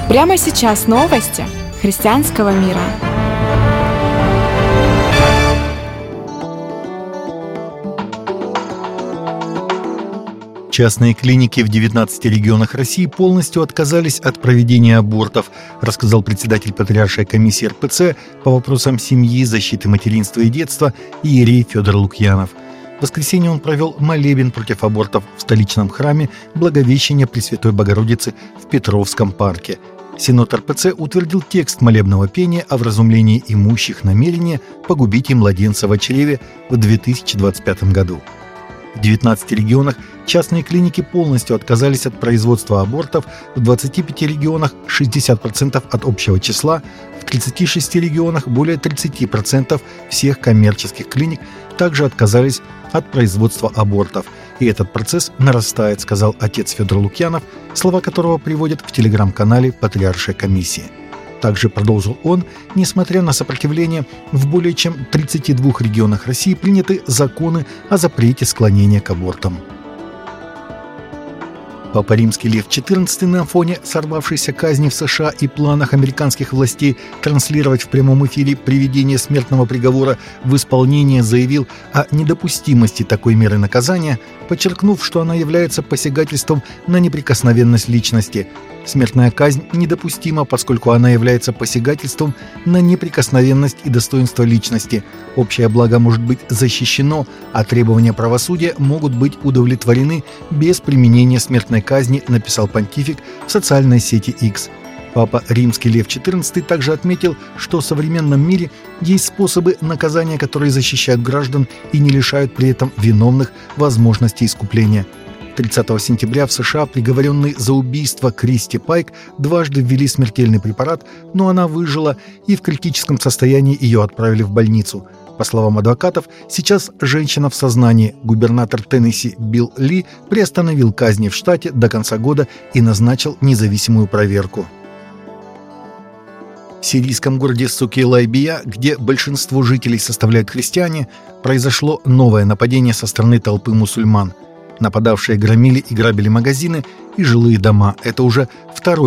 Прямо сейчас новости христианского мира. Частные клиники в 19 регионах России полностью отказались от проведения абортов, рассказал председатель Патриаршей комиссии РПЦ по вопросам семьи, защиты материнства и детства иерей Федор Лукьянов. В воскресенье он провел молебен против абортов в столичном храме Благовещения Пресвятой Богородицы в Петровском парке. Синод РПЦ утвердил текст молебного пения о вразумлении имущих намерения погубить и младенца в чреве в 2025 году. В 19 регионах частные клиники полностью отказались от производства абортов, в 25 регионах 60% от общего числа, в 36 регионах более 30% всех коммерческих клиник также отказались от производства абортов. И этот процесс нарастает, сказал отец Федор Лукьянов, слова которого приводят в телеграм-канале Патриаршей комиссии. Также продолжил он, несмотря на сопротивление, в более чем 32 регионах России приняты законы о запрете склонения к абортам. Папа Римский Лев XIV на фоне сорвавшейся казни в США и планах американских властей транслировать в прямом эфире приведение смертного приговора в исполнение заявил о недопустимости такой меры наказания, подчеркнув, что она является посягательством на неприкосновенность личности. Смертная казнь недопустима, поскольку она является посягательством на неприкосновенность и достоинство личности. Общее благо может быть защищено, а требования правосудия могут быть удовлетворены без применения смертной казни, написал понтифик в социальной сети X. Папа Римский Лев XIV также отметил, что в современном мире есть способы наказания, которые защищают граждан и не лишают при этом виновных возможности искупления. 30 сентября в США приговоренный за убийство Кристи Пайк дважды ввели смертельный препарат, но она выжила, и в критическом состоянии ее отправили в больницу. По словам адвокатов, сейчас женщина в сознании. Губернатор Теннесси Билл Ли приостановил казни в штате до конца года и назначил независимую проверку. В сирийском городе Сукейлайбия, где большинство жителей составляют христиане, произошло новое нападение со стороны толпы мусульман. Нападавшие громили и грабили магазины и жилые дома. Это уже второй